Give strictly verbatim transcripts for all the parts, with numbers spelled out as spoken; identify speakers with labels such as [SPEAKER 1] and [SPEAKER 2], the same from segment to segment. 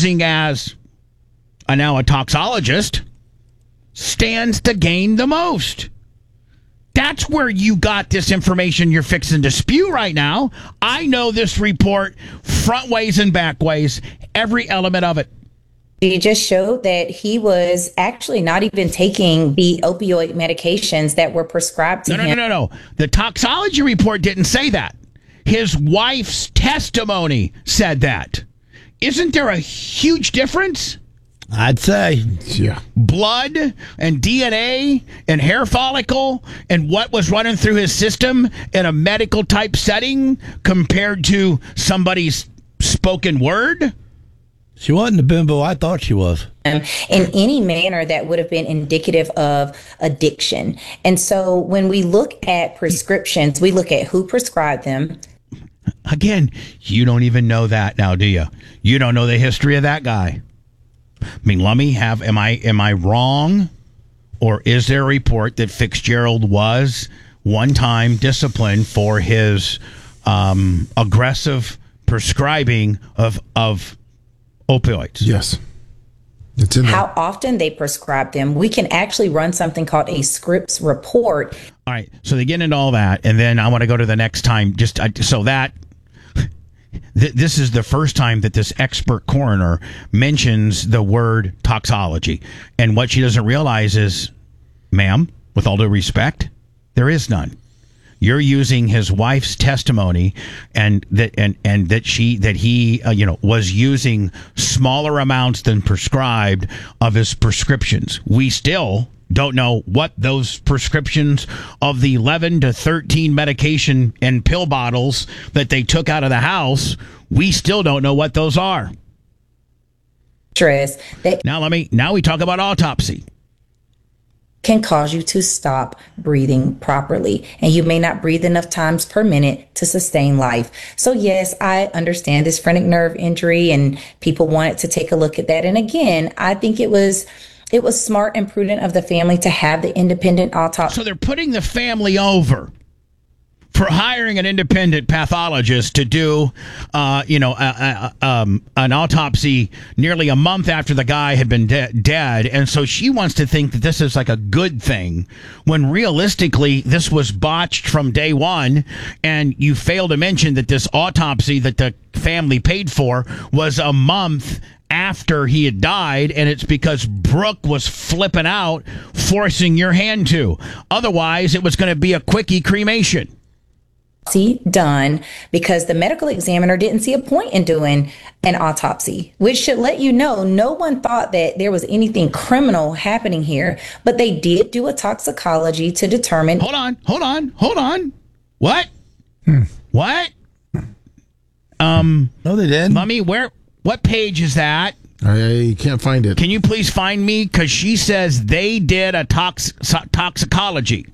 [SPEAKER 1] posing as a, now a toxologist stands to gain the most. That's where you got this information you're fixing to spew right now. I know this report front ways and back ways, every element of it.
[SPEAKER 2] He just showed that he was actually not even taking the opioid medications that were prescribed to
[SPEAKER 1] no,
[SPEAKER 2] him.
[SPEAKER 1] No, no, no, no. The toxology report didn't say that. His wife's testimony said that. Isn't there a huge difference?
[SPEAKER 3] I'd say.
[SPEAKER 4] Yeah.
[SPEAKER 1] Blood and D N A and hair follicle and what was running through his system in a medical type setting compared to somebody's spoken word?
[SPEAKER 3] She wasn't the bimbo I thought she was.
[SPEAKER 2] In any manner that would have been indicative of addiction. And so when we look at prescriptions, we look at who prescribed them.
[SPEAKER 1] Again, you don't even know that now, do you? You don't know the history of that guy. I mean, let me have, am I am I wrong? Or is there a report that Fitzgerald was one time disciplined for his um, aggressive prescribing of of opioids?
[SPEAKER 4] Yes. It's in there.
[SPEAKER 2] How often they prescribe them. We can actually run something called a Scripps report.
[SPEAKER 1] All right. So they get into all that. And then I want to go to the next time. Just I, so that th- this is the first time that this expert coroner mentions the word toxology. And what she doesn't realize is, ma'am, with all due respect, there is none. You're using his wife's testimony, and that and, and that she that he uh, you know was using smaller amounts than prescribed of his prescriptions. We still don't know what those prescriptions of the eleven to thirteen medication and pill bottles that they took out of the house. We still don't know what those are.
[SPEAKER 2] Stress that
[SPEAKER 1] Now let me now we talk about autopsy.
[SPEAKER 2] Can cause you to stop breathing properly. And you may not breathe enough times per minute to sustain life. So yes, I understand this phrenic nerve injury and people wanted to take a look at that. And again, I think it was it was smart and prudent of the family to have the independent autopsy.
[SPEAKER 1] So they're putting the family over for hiring an independent pathologist to do, uh, you know, a, a, um, an autopsy nearly a month after the guy had been de- dead. And so she wants to think that this is like a good thing, when realistically this was botched from day one. And you fail to mention that this autopsy that the family paid for was a month after he had died, and it's because Brooke was flipping out, forcing your hand to. Otherwise, it was going to be a quickie cremation.
[SPEAKER 2] Done because the medical examiner didn't see a point in doing an autopsy, which should let you know no one thought that there was anything criminal happening here, but they did do a toxicology to determine.
[SPEAKER 1] Hold on, hold on, hold on. What?
[SPEAKER 4] Hmm.
[SPEAKER 1] What? Um,
[SPEAKER 3] no, they didn't.
[SPEAKER 1] Mummy, where? What page is that?
[SPEAKER 4] I can't find it.
[SPEAKER 1] Can you please find me? Because she says they did a tox- toxicology.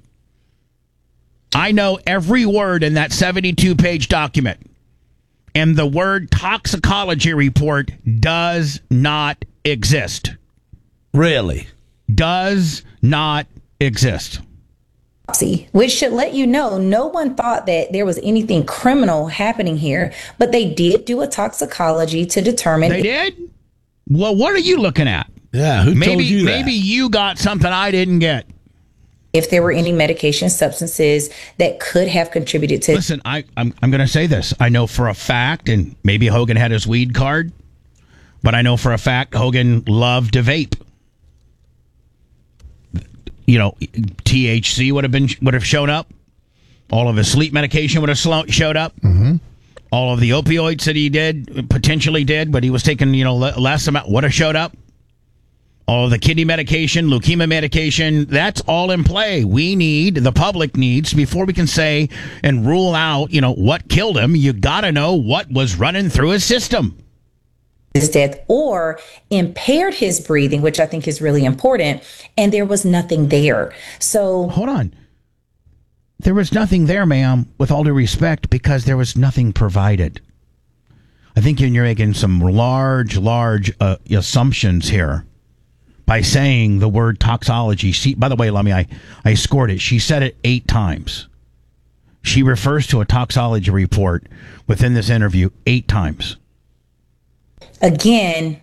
[SPEAKER 1] I know every word in that seventy-two page document. And the word toxicology report does not exist.
[SPEAKER 3] Really?
[SPEAKER 1] Does not exist.
[SPEAKER 2] Which should let you know no one thought that there was anything criminal happening here, but they did do a toxicology to determine.
[SPEAKER 1] They did? Well, what are you looking at?
[SPEAKER 3] Yeah, who
[SPEAKER 1] maybe,
[SPEAKER 3] told you that?
[SPEAKER 1] Maybe you got something I didn't get.
[SPEAKER 2] If there were any medication substances that could have contributed to.
[SPEAKER 1] Listen, I, I'm, I'm going to say this. I know for a fact, and maybe Hogan had his weed card, but I know for a fact Hogan loved to vape. You know, T H C would have been would have shown up. All of his sleep medication would have slo- showed up.
[SPEAKER 4] Mm-hmm.
[SPEAKER 1] All of the opioids that he did, potentially did, but he was taking, you know, less amount, would have showed up. All of the kidney medication, leukemia medication, that's all in play. We need, the public needs, before we can say and rule out, you know, what killed him, you got to know what was running through his system.
[SPEAKER 2] His death or impaired his breathing, which I think is really important. And there was nothing there. So
[SPEAKER 1] hold on. There was nothing there, ma'am, with all due respect, because there was nothing provided. I think you're making some large, large uh, assumptions here by saying the word toxology. See, by the way, Lummy, I, I scored it. She said it eight times. She refers to a toxology report within this interview eight times.
[SPEAKER 2] Again,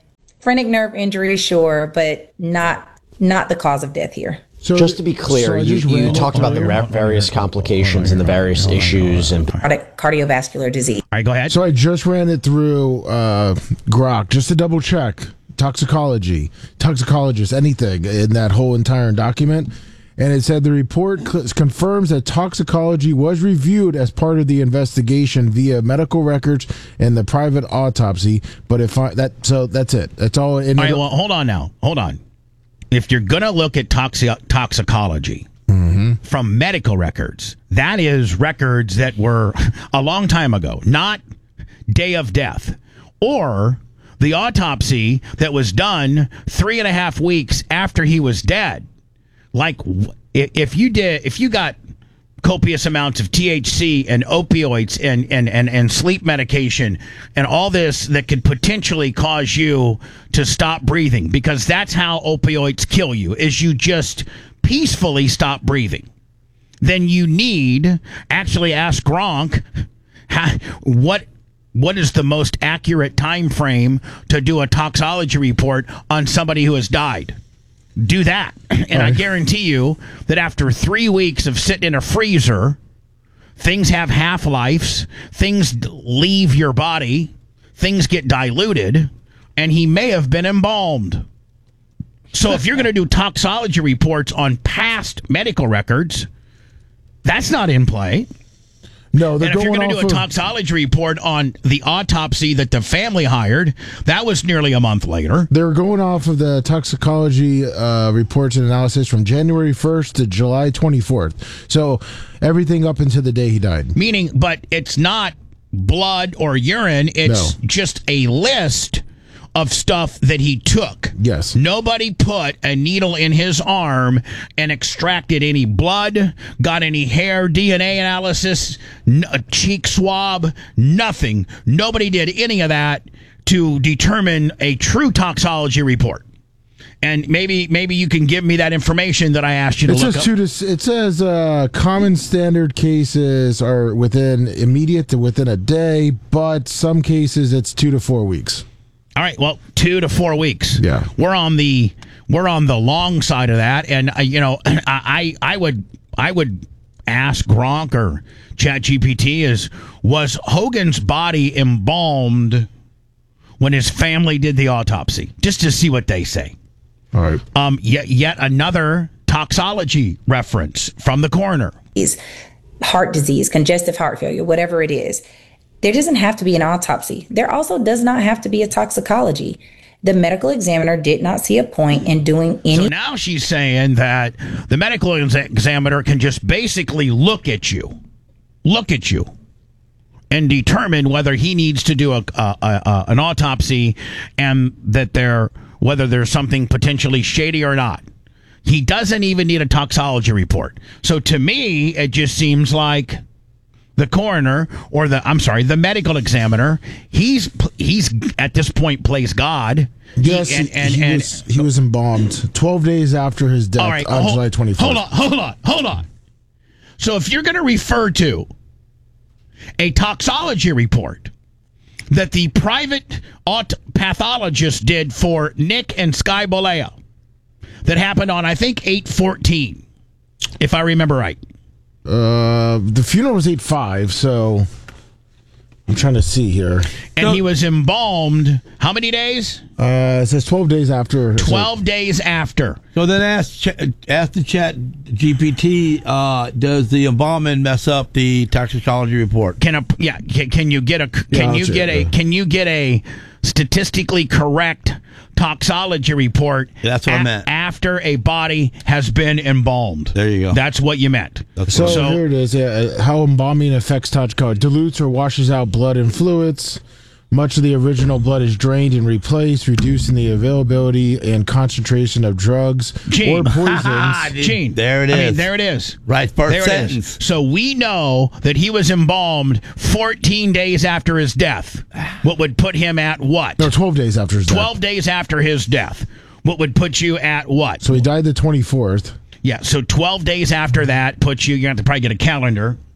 [SPEAKER 2] Phrenic nerve injury, sure, but not not the cause of death here.
[SPEAKER 4] So,
[SPEAKER 5] Just to be clear,
[SPEAKER 4] so I
[SPEAKER 5] you,
[SPEAKER 4] just
[SPEAKER 5] you
[SPEAKER 4] read-
[SPEAKER 5] talked about the ra- various complications and the various issues and
[SPEAKER 2] Cardi- cardiovascular disease.
[SPEAKER 1] All right, go ahead.
[SPEAKER 4] So I just ran it through uh, Grok just to double check toxicology, toxicologist, anything in that whole entire document. And it said the report cl- confirms that toxicology was reviewed as part of the investigation via medical records and the private autopsy. But if I, that, so that's it. That's all. In
[SPEAKER 1] All right, well, hold on now. Hold on. If you're going to look at toxi- toxicology from medical records, that is records that were a long time ago, not day of death, or the autopsy that was done three and a half weeks after he was dead. Like, w- i- if you did, if you got copious amounts of T H C and opioids and, and, and, and sleep medication and all this that could potentially cause you to stop breathing, because that's how opioids kill you, is you just peacefully stop breathing. Then you need, actually ask Gronk, how, what what is the most accurate time frame to do a toxology report on somebody who has died? Do that. And I guarantee you that after three weeks of sitting in a freezer, things have half-lives, things d- leave your body, things get diluted, and he may have been embalmed. So if you're going to do toxology reports on past medical records, that's not in play.
[SPEAKER 4] no, they're
[SPEAKER 1] And if you're
[SPEAKER 4] going
[SPEAKER 1] going to
[SPEAKER 4] off
[SPEAKER 1] do a
[SPEAKER 4] of,
[SPEAKER 1] toxology report on the autopsy that the family hired, that was nearly a month later.
[SPEAKER 4] They're going off of the toxicology uh, reports and analysis from January first to July twenty-fourth. So everything up until the day he died.
[SPEAKER 1] Meaning, but it's not blood or urine. It's
[SPEAKER 4] No.
[SPEAKER 1] just a list of stuff that he took.
[SPEAKER 4] Yes.
[SPEAKER 1] Nobody put a needle in his arm and extracted any blood, got any hair D N A analysis, n- a cheek swab, nothing. Nobody did any of that to determine a true toxology report. And maybe maybe you can give me that information that I asked you to
[SPEAKER 4] It
[SPEAKER 1] look
[SPEAKER 4] says
[SPEAKER 1] up.
[SPEAKER 4] two to, it says uh, common standard cases are within immediate to within a day, but some cases it's two to four weeks.
[SPEAKER 1] All right, well, two to four weeks.
[SPEAKER 4] Yeah.
[SPEAKER 1] we're on the we're on the long side of that, and uh, you know, I I would I would ask Gronk or ChatGPT is was Hogan's body embalmed when his family did the autopsy, just to see what they say.
[SPEAKER 4] All right.
[SPEAKER 1] Um, yet yet another toxology reference from the coroner.
[SPEAKER 2] Is heart disease, congestive heart failure, whatever it is. There doesn't have to be an autopsy. There also does not have to be a toxicology. The medical examiner did not see a point in doing any.
[SPEAKER 1] So now she's saying that the medical ex- examiner can just basically look at you, look at you, and determine whether he needs to do a, a, a, a an autopsy, and that there whether there's something potentially shady or not. He doesn't even need a toxology report. So to me, it just seems like the coroner or the I'm sorry, the medical examiner, he's he's at this point plays God.
[SPEAKER 4] Yes,
[SPEAKER 1] He- and and,
[SPEAKER 4] he,
[SPEAKER 1] and
[SPEAKER 4] was, he was embalmed twelve days after his death
[SPEAKER 1] all right,
[SPEAKER 4] on
[SPEAKER 1] hold,
[SPEAKER 4] July twenty-fourth.
[SPEAKER 1] hold on, hold on, hold on. So if you're going to refer to a toxology report that the private aut- pathologist did for Nick and Sky Bolea that happened on, I think, eight fourteen, if I remember right.
[SPEAKER 4] Uh, the funeral was eight five, so I'm trying to see here.
[SPEAKER 1] And he was embalmed how many days?
[SPEAKER 4] Uh, it says twelve days after.
[SPEAKER 1] twelve days after.
[SPEAKER 3] So then ask Ch- ask the Chat G P T. Uh, does the embalmment mess up the toxicology report?
[SPEAKER 1] Can a yeah? Can, can you get a can
[SPEAKER 4] Yeah,
[SPEAKER 1] you
[SPEAKER 4] I'll
[SPEAKER 1] get
[SPEAKER 4] check,
[SPEAKER 1] a
[SPEAKER 4] yeah.
[SPEAKER 1] can you get a statistically correct toxology report?
[SPEAKER 3] Yeah, that's what I meant.
[SPEAKER 1] After a body has been embalmed.
[SPEAKER 3] There you go.
[SPEAKER 1] That's what you meant.
[SPEAKER 3] That's
[SPEAKER 4] So,
[SPEAKER 3] what-
[SPEAKER 1] So-
[SPEAKER 4] here it is. Uh, how embalming affects toxicology. Dilutes or washes out blood and fluids. Much of the original blood is drained and replaced, reducing the availability and concentration of drugs
[SPEAKER 1] Gene.
[SPEAKER 4] or poisons.
[SPEAKER 1] Gene,
[SPEAKER 3] There it
[SPEAKER 1] I mean,
[SPEAKER 3] is.
[SPEAKER 1] there it is.
[SPEAKER 3] Right, first
[SPEAKER 1] there it is.
[SPEAKER 3] sentence.
[SPEAKER 1] So we know that he was embalmed fourteen days after his death. What would put him at what?
[SPEAKER 4] No, twelve days after his death.
[SPEAKER 1] twelve days after his death. What would put you at what?
[SPEAKER 4] So he died the twenty-fourth.
[SPEAKER 1] Yeah, so twelve days after that puts you, you have to probably get a calendar.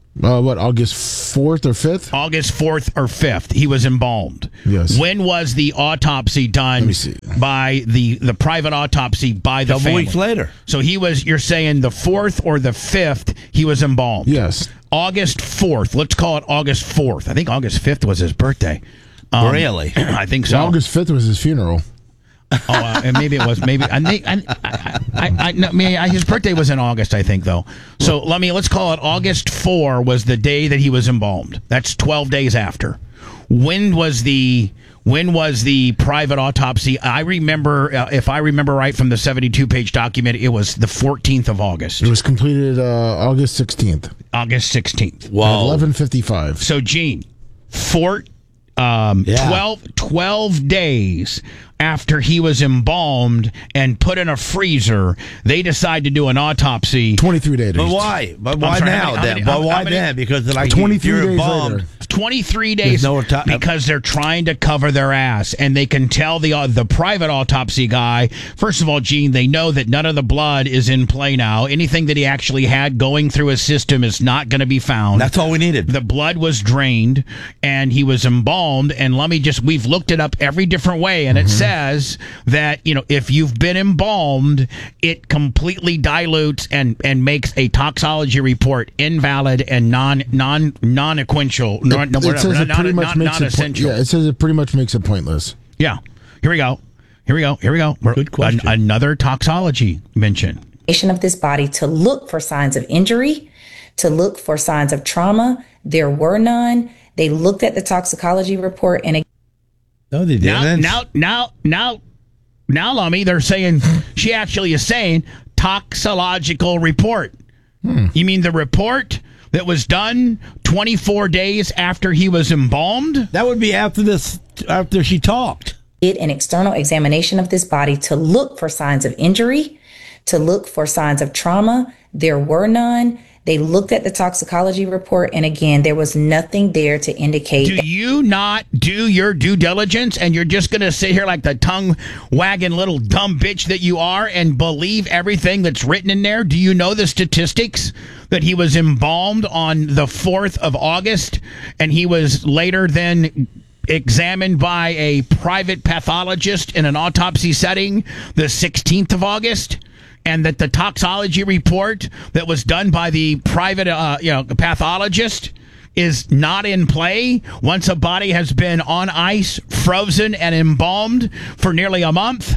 [SPEAKER 4] Uh, what, August fourth or fifth?
[SPEAKER 1] August fourth or fifth, he was embalmed.
[SPEAKER 4] Yes.
[SPEAKER 1] When was the autopsy done
[SPEAKER 4] Let me see.
[SPEAKER 1] by the, the private autopsy by the
[SPEAKER 3] Couple
[SPEAKER 1] family?
[SPEAKER 3] weeks later.
[SPEAKER 1] So he was, you're saying the fourth or the fifth, he was embalmed?
[SPEAKER 4] Yes.
[SPEAKER 1] August fourth. Let's call it August fourth. I think August fifth was his birthday. Um,
[SPEAKER 3] Really?
[SPEAKER 1] I think so.
[SPEAKER 4] August fifth was his funeral.
[SPEAKER 1] Oh, uh, and maybe it was. Maybe I think I, I, I, I, no, maybe I, his birthday was in August, I think, though. So let me let's call it August fourth was the day that he was embalmed. That's twelve days after. When was the when was the private autopsy? I remember, uh, if I remember right from the seventy-two page document, it was the fourteenth of August.
[SPEAKER 4] It was completed uh, August sixteenth.
[SPEAKER 1] August sixteenth.
[SPEAKER 4] At
[SPEAKER 3] Whoa.
[SPEAKER 4] eleven fifty-five.
[SPEAKER 1] So, Gene, four, um,
[SPEAKER 3] Yeah.
[SPEAKER 1] twelve, twelve days after he was embalmed and put in a freezer, they decide to do an autopsy.
[SPEAKER 4] twenty-three days.
[SPEAKER 3] But why? But why
[SPEAKER 1] sorry, how
[SPEAKER 3] now
[SPEAKER 1] many- how
[SPEAKER 3] then?
[SPEAKER 1] many-
[SPEAKER 3] but
[SPEAKER 1] how-
[SPEAKER 3] why
[SPEAKER 1] how many-
[SPEAKER 3] then? Because like
[SPEAKER 4] twenty-three
[SPEAKER 3] you're
[SPEAKER 4] days
[SPEAKER 3] embalmed.
[SPEAKER 4] later.
[SPEAKER 1] twenty-three days
[SPEAKER 3] There's no auto-
[SPEAKER 1] because they're trying to cover their ass, and they can tell the uh, the private autopsy guy. First of all, Gene, they know that none of the blood is in play now. Anything that he actually had going through his system is not going to be found.
[SPEAKER 3] That's all we needed.
[SPEAKER 1] The blood was drained, and he was embalmed. And let me just, we've looked it up every different way, and it says that, you know, if you've been embalmed, it completely dilutes and, and makes a toxology report invalid and non non non equential, non,
[SPEAKER 4] It, it says it
[SPEAKER 1] non,
[SPEAKER 4] pretty much
[SPEAKER 1] non,
[SPEAKER 4] makes it
[SPEAKER 1] non-essential.
[SPEAKER 4] po- yeah, it says it pretty much makes it pointless.
[SPEAKER 1] Yeah. Here we go. Here we go. Here we go. We're-
[SPEAKER 3] Good question.
[SPEAKER 1] An, another toxology mention.
[SPEAKER 2] Of this body to look for signs of injury, to look for signs of trauma. There were none. They looked at the toxicology report and
[SPEAKER 3] No, they
[SPEAKER 1] Now,
[SPEAKER 3] didn't.
[SPEAKER 1] now, now, now, now, Lummy, they're saying, she actually is saying toxicological report. You mean the report that was done twenty-four days after he was embalmed?
[SPEAKER 3] That would be after this. After she talked.
[SPEAKER 2] did an external examination of this body to look for signs of injury, to look for signs of trauma. There were none. They looked at the toxicology report, and again, there was nothing there to indicate.
[SPEAKER 1] Do you not do your due diligence, and you're just going to sit here like the tongue-wagging little dumb bitch that you are and believe everything that's written in there? Do you know the statistics that he was embalmed on the fourth of August, and he was later then examined by a private pathologist in an autopsy setting the sixteenth of August? And that the toxology report that was done by the private, uh, you know, pathologist is not in play once a body has been on ice, frozen, and embalmed for nearly a month?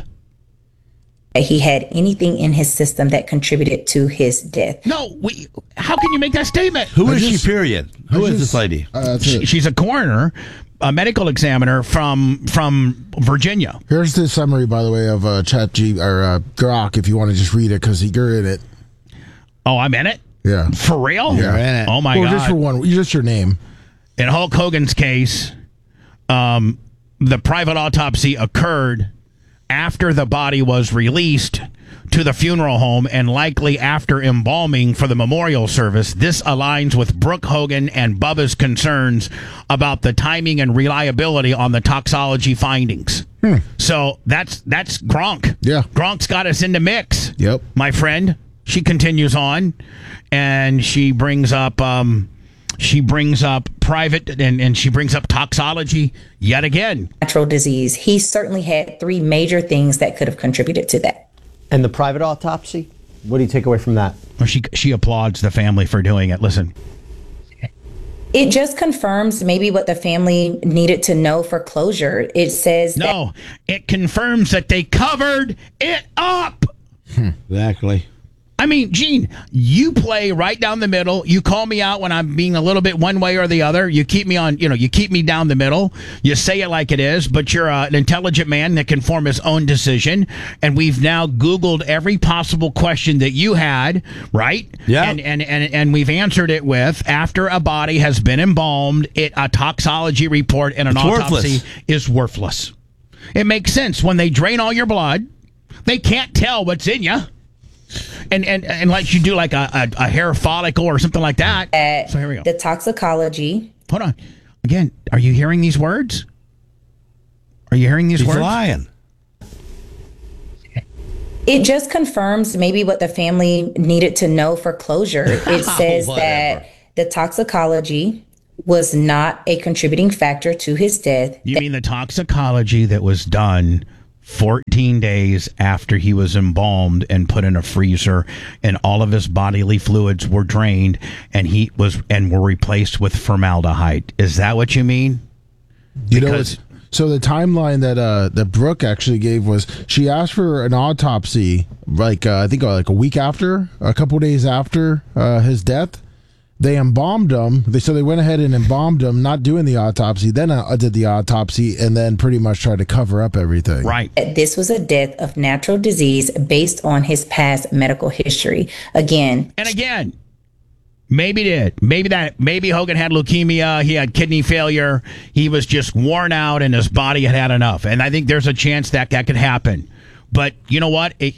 [SPEAKER 2] He had anything in his system that contributed to his death.
[SPEAKER 1] No, we. How can you make that statement?
[SPEAKER 3] Who
[SPEAKER 4] I
[SPEAKER 3] is
[SPEAKER 4] just-
[SPEAKER 3] she? Period. Who
[SPEAKER 4] I
[SPEAKER 3] is
[SPEAKER 4] just-
[SPEAKER 3] this lady?
[SPEAKER 4] Uh, that's
[SPEAKER 1] She-
[SPEAKER 4] it.
[SPEAKER 1] she's a coroner, a medical examiner from from Virginia.
[SPEAKER 4] Here's the summary, by the way, of uh, Chat G or uh, Grok. If you want to just read it, because you're in it.
[SPEAKER 1] Oh, I'm in it?
[SPEAKER 4] Yeah.
[SPEAKER 1] For real?
[SPEAKER 3] You're in it.
[SPEAKER 1] Oh, my
[SPEAKER 4] well,
[SPEAKER 1] God.
[SPEAKER 4] just for one, just your name.
[SPEAKER 1] In Hulk Hogan's case, um, the private autopsy occurred after the body was released to the funeral home and likely after embalming for the memorial service. This aligns with Brooke Hogan and Bubba's concerns about the timing and reliability on the toxology findings.
[SPEAKER 4] Hmm.
[SPEAKER 1] So that's that's Gronk.
[SPEAKER 4] Yeah.
[SPEAKER 1] Gronk's got us in the mix.
[SPEAKER 4] Yep.
[SPEAKER 1] My friend. She continues on, and she brings up um, she brings up private and, and she brings up toxology yet again.
[SPEAKER 2] Natural disease. He certainly had three major things that could have contributed to that.
[SPEAKER 5] And the private autopsy? What do you take away from that?
[SPEAKER 1] Well, she she applauds the family for doing it. Listen,
[SPEAKER 2] It just confirms maybe what the family needed to know for closure. It says that
[SPEAKER 1] no, it confirms that they covered it up.
[SPEAKER 3] Exactly.
[SPEAKER 1] I mean, Gene, you play right down the middle. You call me out when I'm being a little bit one way or the other. You keep me on, you know, you keep me down the middle. You say it like it is, but you're uh, an intelligent man that can form his own decision. And we've now Googled every possible question that you had, right?
[SPEAKER 3] Yeah.
[SPEAKER 1] And and and, and we've answered it with, after a body has been embalmed, it a toxology report and an
[SPEAKER 3] It's
[SPEAKER 1] autopsy
[SPEAKER 3] worthless.
[SPEAKER 1] is worthless. It makes sense. When they drain all your blood, they can't tell what's in you. And, and and like you do like a, a, a hair follicle or something like that. So here we go.
[SPEAKER 2] the toxicology.
[SPEAKER 1] Hold on. Again, are you hearing these words? Are you hearing these
[SPEAKER 3] He's
[SPEAKER 1] words?
[SPEAKER 3] lying.
[SPEAKER 2] It just confirms maybe what the family needed to know for closure. It says
[SPEAKER 3] Whatever.
[SPEAKER 2] that The toxicology was not a contributing factor to his death.
[SPEAKER 1] You mean the toxicology that was done fourteen days after he was embalmed and put in a freezer, and all of his bodily fluids were drained, and he was and were replaced with formaldehyde? Is that what you mean?
[SPEAKER 4] You
[SPEAKER 1] Because
[SPEAKER 4] know, so the timeline that uh, that Brooke actually gave was she asked for an autopsy, like uh, I think uh, like a week after, a couple days after uh, his death. They embalmed him. They so they went ahead and embalmed him, not doing the autopsy. Then uh, did the autopsy, and then pretty much tried to cover up everything.
[SPEAKER 1] right.
[SPEAKER 2] This was a death of natural disease based on his past medical history. Again,
[SPEAKER 1] And again, maybe did. Maybe that. Maybe Hogan had leukemia. He had kidney failure. He was just worn out, and his body had had enough. And I think there's a chance that that could happen. But you know what? It,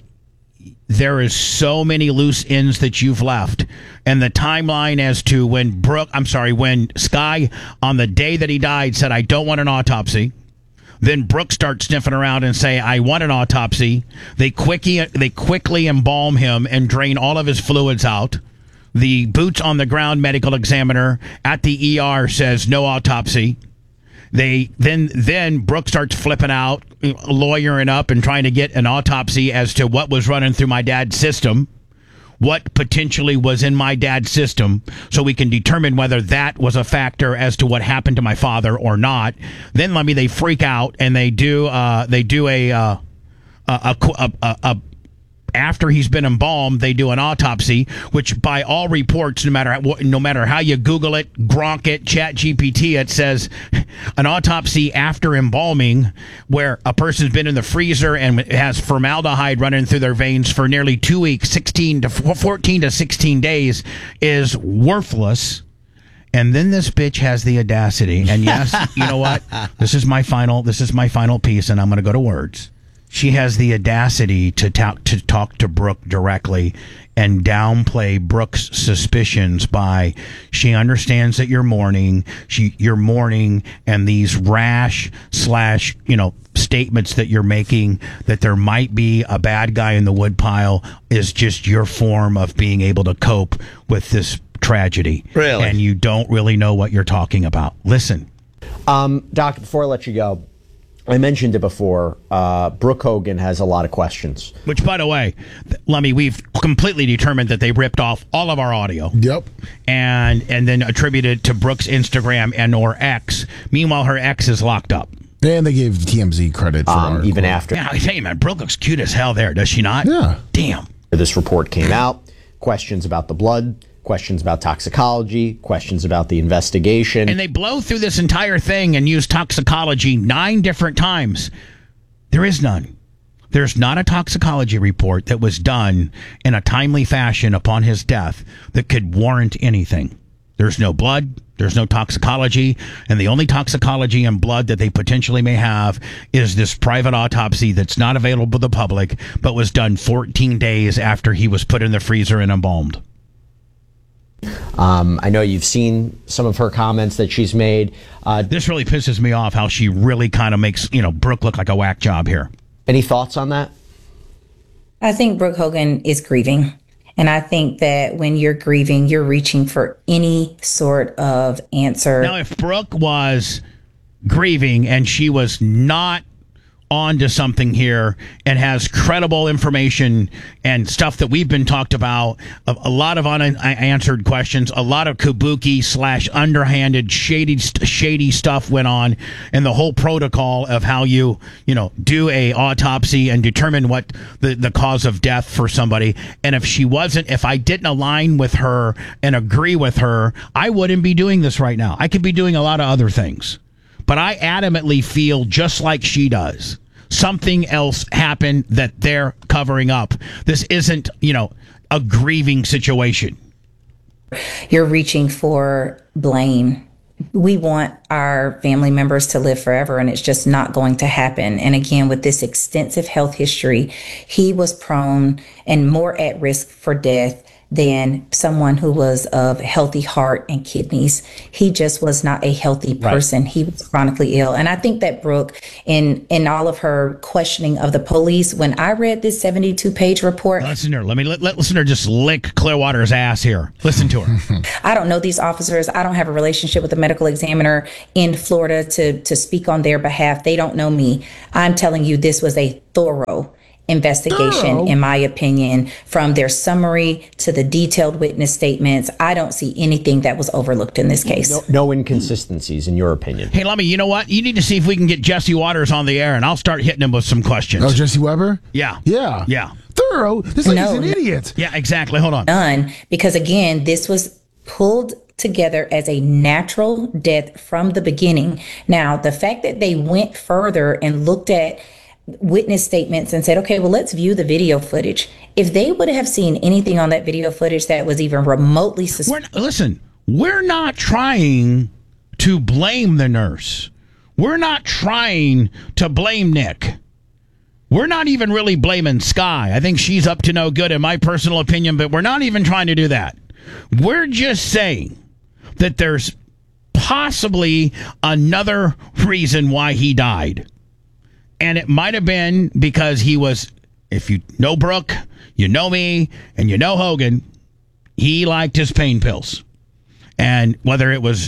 [SPEAKER 1] there is so many loose ends that you've left, and the timeline as to when Brooke, I'm sorry, when Sky on the day that he died said, "I don't want an autopsy." Then Brooke starts sniffing around and say, "I want an autopsy." They quickly they quickly embalm him and drain all of his fluids out. The boots on the ground medical examiner at the E R says no autopsy. They then then Brooke starts flipping out, lawyering up and trying to get an autopsy as to what was running through my dad's system, what potentially was in my dad's system, so we can determine whether that was a factor as to what happened to my father or not. Then let me they freak out and they do uh, they do a, uh, a, a, a, a after he's been embalmed, they do an autopsy, which by all reports, no matter no matter how you Google it, Gronk it, Chat G P T, it says an autopsy after embalming, where a person's been in the freezer and has formaldehyde running through their veins for nearly two weeks, sixteen to fourteen to sixteen days, is worthless. And then this bitch has the audacity. And yes, you know what? This is my final. This is my final piece, and I'm going to go to words. She has the audacity to talk to talk to Brooke directly and downplay Brooke's suspicions by she understands that you're mourning, she you're mourning, and these rash slash you know statements that you're making that there might be a bad guy in the woodpile is just your form of being able to cope with this tragedy.
[SPEAKER 3] Really?
[SPEAKER 1] And you don't really know what you're talking about. Listen.
[SPEAKER 5] Um, Doc, before I let you go, I mentioned it before. Uh, Brooke Hogan has a lot of questions.
[SPEAKER 1] Which, by the way, Lummy, we've completely determined that they ripped off all of our audio.
[SPEAKER 4] Yep.
[SPEAKER 1] And and then attributed to Brooke's Instagram and or X. Meanwhile, her ex is locked up.
[SPEAKER 4] And they gave T M Z credit for
[SPEAKER 5] Um,
[SPEAKER 4] our
[SPEAKER 5] even
[SPEAKER 4] quote.
[SPEAKER 5] after
[SPEAKER 1] Man, I tell you, man, Brooke looks cute as hell there, does she not?
[SPEAKER 4] Yeah.
[SPEAKER 1] Damn.
[SPEAKER 5] this report came out, questions about the blood, questions about toxicology, questions about the investigation.
[SPEAKER 1] And they blow through this entire thing and use toxicology nine different times. There is none. There's not a toxicology report that was done in a timely fashion upon his death that could warrant anything. There's no blood. There's no toxicology. And the only toxicology and blood that they potentially may have is this private autopsy that's not available to the public, but was done fourteen days after he was put in the freezer and embalmed.
[SPEAKER 5] Um, I know you've seen some of her comments that she's made. Uh,
[SPEAKER 1] This really pisses me off how she really kind of makes, you know, Brooke look like a whack job here.
[SPEAKER 5] any thoughts on that?
[SPEAKER 2] I think Brooke Hogan is grieving. And I think that when you're grieving, you're reaching for any sort of answer.
[SPEAKER 1] Now, if Brooke was grieving and she was not on to something here and has credible information and stuff that we've been talked about, a, a lot of unanswered questions, a lot of kabuki slash underhanded shady shady stuff went on, and the whole protocol of how you you know do a autopsy and determine what the the cause of death for somebody. And if she wasn't, if I didn't align with her and agree with her, I wouldn't be doing this right now. I could be doing a lot of other things. But I adamantly feel just like she does. Something else happened that they're covering up. This isn't, you know, a grieving situation.
[SPEAKER 2] You're reaching for blame. We want our family members to live forever, and it's just not going to happen. And again, with this extensive health history, he was prone and more at risk for death than someone who was of healthy heart and kidneys. He just was not a healthy person. Right. He was chronically ill. And I think that Brooke, in in all of her questioning of the police, when I read this seventy-two page report.
[SPEAKER 1] Listen to her. Let me let, let listener just lick Clearwater's ass here. Listen to her.
[SPEAKER 2] I don't know these officers. I don't have a relationship with the medical examiner in Florida to, to speak on their behalf. They don't know me. I'm telling you, this was a thorough investigation, oh. in my opinion, from their summary to the detailed witness statements. I don't see anything that was overlooked in this case.
[SPEAKER 5] No, no inconsistencies, in your opinion.
[SPEAKER 1] Hey, Lummy, you know what? You need to see if we can get Jesse Waters on the air, and I'll start hitting him with some questions.
[SPEAKER 4] Oh, Jesse Weber?
[SPEAKER 1] Yeah.
[SPEAKER 4] Yeah.
[SPEAKER 1] Yeah.
[SPEAKER 4] Thorough? This lady's
[SPEAKER 2] no,
[SPEAKER 4] an idiot.
[SPEAKER 1] Yeah, exactly. Hold on.
[SPEAKER 2] None, because again, this was pulled together as a natural death from the beginning. Now, the fact that they went further and looked at witness statements and said, okay, well, let's view the video footage. If they would have seen anything on that video footage that was even remotely suspicious.
[SPEAKER 1] Listen, we're not trying to blame the nurse. We're not trying to blame Nick. We're not even really blaming Sky. I think she's up to no good in my personal opinion, but we're not even trying to do that. We're just saying that there's possibly another reason why he died. And it might have been because he was, if you know Brooke, you know me, and you know Hogan, he liked his pain pills. And whether it was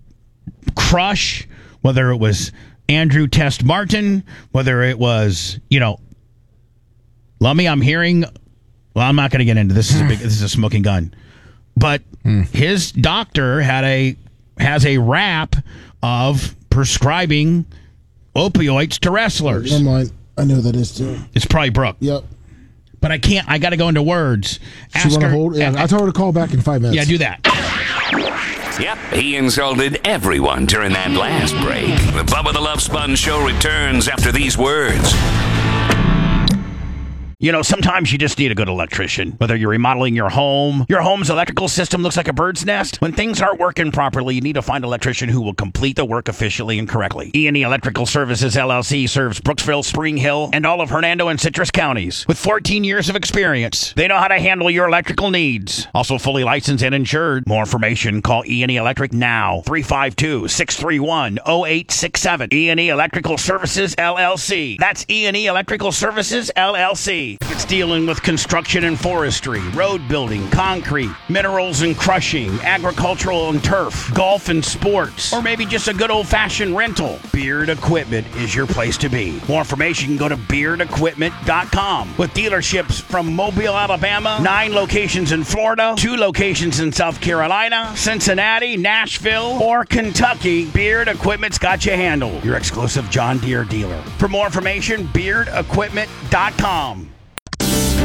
[SPEAKER 1] Crush, whether it was Andrew Test Martin, whether it was, you know, Lummy, I'm hearing, well, I'm not going to get into this. This is a big, this is a smoking gun. But mm. his doctor had a has a rap of prescribing opioids to wrestlers.
[SPEAKER 4] Never mind. I know that is too.
[SPEAKER 1] It's probably Brooke.
[SPEAKER 4] Yep.
[SPEAKER 1] But I can't. I got to go into words.
[SPEAKER 4] She want to hold? Yeah, I told her to call back in five minutes.
[SPEAKER 1] Yeah, do that.
[SPEAKER 6] Yep, he insulted everyone during that last break. The Bubba the Love Sponge Show returns after these words.
[SPEAKER 1] You know, sometimes you just need a good electrician. Whether you're remodeling your home, your home's electrical system looks like a bird's nest. When things aren't working properly, you need to find an electrician who will complete the work efficiently and correctly. E and E Electrical Services, L L C serves Brooksville, Spring Hill, and all of Hernando and Citrus counties. With fourteen years of experience, they know how to handle your electrical needs. Also fully licensed and insured. More information, call E and E Electric now. three five two, six three one, zero eight six seven. E and E Electrical Services, L L C. That's E and E Electrical Services, L L C. It's dealing with construction and forestry, road building, concrete, minerals and crushing, agricultural and turf, golf and sports, or maybe just a good old-fashioned rental. Beard Equipment is your place to be. More information, go to beard equipment dot com. With dealerships from Mobile, Alabama, nine locations in Florida, two locations in South Carolina, Cincinnati, Nashville, or Kentucky, Beard Equipment's got you handled. Your exclusive John Deere dealer. For more information, beard equipment dot com.